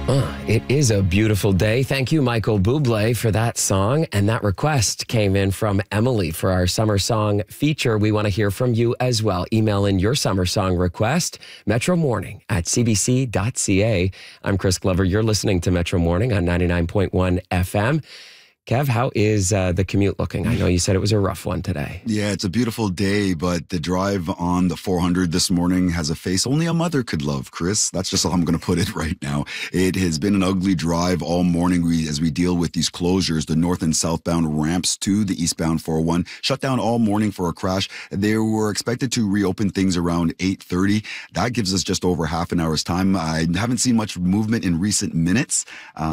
It is a beautiful day. Thank you, Michael Bublé, for that song. And that request came in from Emily for our summer song feature. We want to hear from you as well. Email in your summer song request, metromorning@cbc.ca. I'm Chris Glover. You're listening to Metro Morning on 99.1 FM. Kev, how is the commute looking? I know you said it was a rough one today. Yeah, it's a beautiful day, but the drive on the 400 this morning has a face only a mother could love, Chris. That's just how I'm going to put it right now. It has been an ugly drive all morning as we deal with these closures. The north and southbound ramps to the eastbound 401 shut down all morning for a crash. They were expected to reopen things around 8:30. That gives us just over half an hour's time. I haven't seen much movement in recent minutes,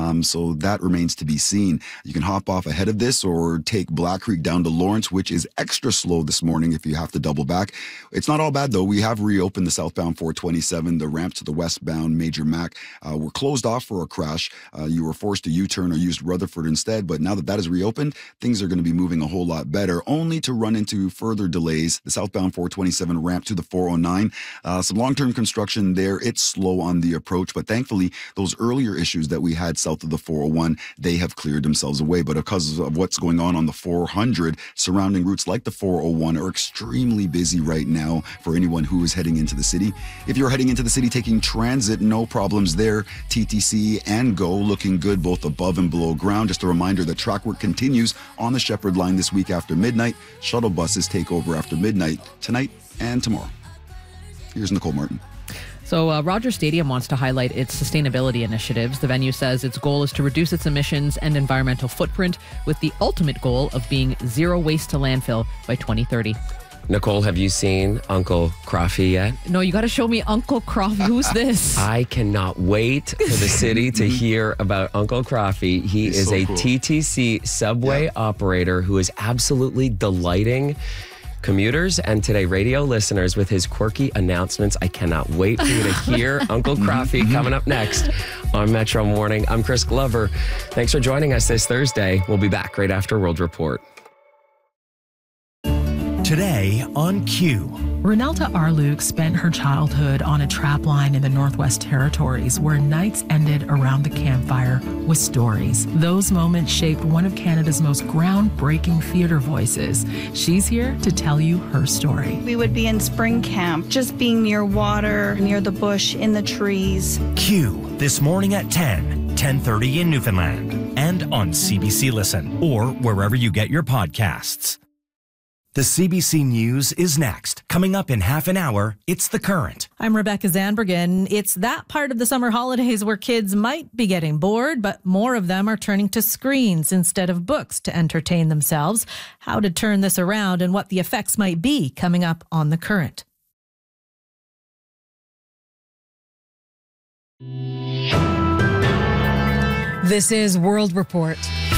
so that remains to be seen. You can hop off ahead of this or take Black Creek down to Lawrence, which is extra slow this morning if you have to double back. It's not all bad though. We have reopened the southbound 427. The ramp to the westbound Major Mac were closed off for a crash. You were forced to U-turn or used Rutherford instead, but now that that is reopened, things are going to be moving a whole lot better, only to run into further delays. The southbound 427 ramp to the 409, some long-term construction there. It's slow on the approach, but thankfully those earlier issues that we had south of the 401, they have cleared themselves away. But because of what's going on the 400, surrounding routes like the 401 are extremely busy right now for anyone who is heading into the city. If you're heading into the city taking transit, no problems there. TTC and GO looking good both above and below ground. Just a reminder that track work continues on the Shepherd line this week after midnight. Shuttle buses take over after midnight tonight and tomorrow. Here's Nicole Martin. So Rogers Stadium wants to highlight its sustainability initiatives. The venue says its goal is to reduce its emissions and environmental footprint with the ultimate goal of being zero waste to landfill by 2030. Nicole, have you seen Uncle Croffy yet? No, you got to show me Uncle Croffy. Who's this? I cannot wait for the city to hear about Uncle Croffy. He's is so a cool. TTC subway operator who is absolutely delighting commuters and today radio listeners with his quirky announcements. I cannot wait for you to hear Uncle Croffy coming up next on Metro Morning. I'm Chris Glover. Thanks for joining us this Thursday. We'll be back right after World Report. Today on Q. Renelta Arluk spent her childhood on a trap line in the Northwest Territories where nights ended around the campfire with stories. Those moments shaped one of Canada's most groundbreaking theater voices. She's here to tell you her story. We would be in spring camp, just being near water, near the bush, in the trees. Q, this morning at 10:30 in Newfoundland, and on CBC Listen, or wherever you get your podcasts. The CBC News is next. Coming up in half an hour, it's The Current. I'm Rebecca Zandbergen. It's that part of the summer holidays where kids might be getting bored, but more of them are turning to screens instead of books to entertain themselves. How to turn this around and what the effects might be coming up on The Current. This is World Report.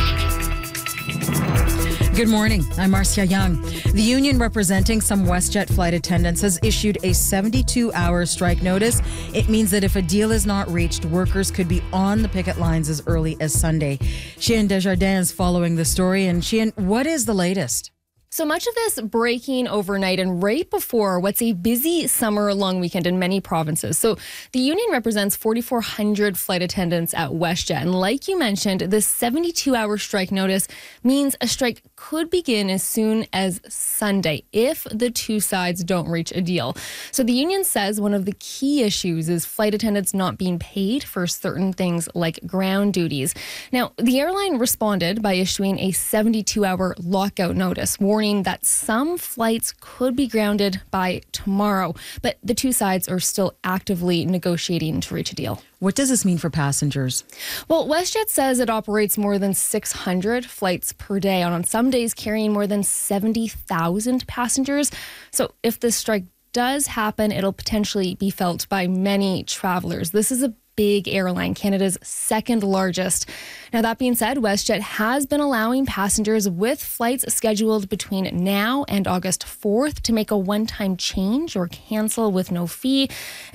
Good morning. I'm Marcia Young. The union representing some WestJet flight attendants has issued a 72-hour strike notice. It means that if a deal is not reached, workers could be on the picket lines as early as Sunday. Chien Desjardins is following the story. And Chien, what is the latest? So much of this breaking overnight and right before what's a busy summer long weekend in many provinces. So the union represents 4,400 flight attendants at WestJet. And like you mentioned, this 72-hour strike notice means a strike could begin as soon as Sunday if the two sides don't reach a deal. So the union says one of the key issues is flight attendants not being paid for certain things like ground duties. Now, the airline responded by issuing a 72-hour lockout notice, warning that some flights could be grounded by tomorrow, but the two sides are still actively negotiating to reach a deal. What does this mean for passengers? Well, WestJet says it operates more than 600 flights per day, on some days carrying more than 70,000 passengers. So if this strike does happen, it'll potentially be felt by many travelers. This is a big airline, Canada's second largest. Now, that being said, WestJet has been allowing passengers with flights scheduled between now and August 4th to make a one-time change or cancel with no fee.